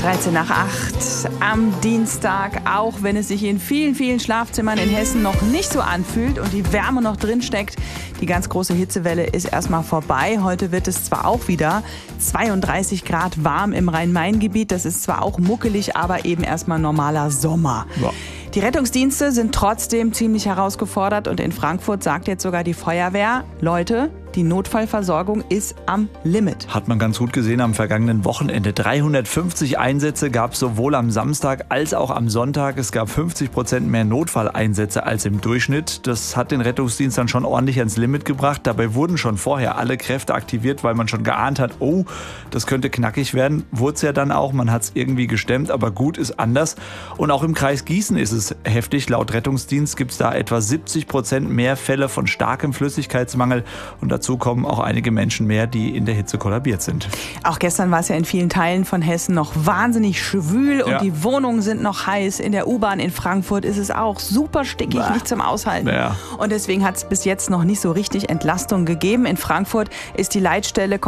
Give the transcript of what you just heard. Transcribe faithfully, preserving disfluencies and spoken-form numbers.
dreizehn nach acht am Dienstag, auch wenn es sich in vielen, vielen Schlafzimmern in Hessen noch nicht so anfühlt und die Wärme noch drin steckt. Die ganz große Hitzewelle ist erstmal vorbei. Heute wird es zwar auch wieder zweiunddreißig Grad warm im Rhein-Main-Gebiet. Das ist zwar auch muckelig, aber eben erstmal normaler Sommer. Ja. Die Rettungsdienste sind trotzdem ziemlich herausgefordert und in Frankfurt sagt jetzt sogar die Feuerwehr, Leute, die Notfallversorgung ist am Limit. Hat man ganz gut gesehen am vergangenen Wochenende. dreihundertfünfzig Einsätze gab es sowohl am Samstag als auch am Sonntag. Es gab fünfzig Prozent mehr Notfalleinsätze als im Durchschnitt. Das hat den Rettungsdienst dann schon ordentlich ans Limit gebracht. Dabei wurden schon vorher alle Kräfte aktiviert, weil man schon geahnt hat, oh, das könnte knackig werden. Wurde es ja dann auch, man hat es irgendwie gestemmt, aber gut ist anders. Und auch im Kreis Gießen ist es heftig. Laut Rettungsdienst gibt es da etwa siebzig Prozent mehr Fälle von starkem Flüssigkeitsmangel. Und dazu kommen auch einige Menschen mehr, die in der Hitze kollabiert sind. Auch gestern war es ja in vielen Teilen von Hessen noch wahnsinnig schwül und ja. Die Wohnungen sind noch heiß. In der U-Bahn in Frankfurt ist es auch super stickig, bah. nicht zum Aushalten. Ja. Und deswegen hat es bis jetzt noch nicht so richtig Entlastung gegeben. In Frankfurt ist die Leitstelle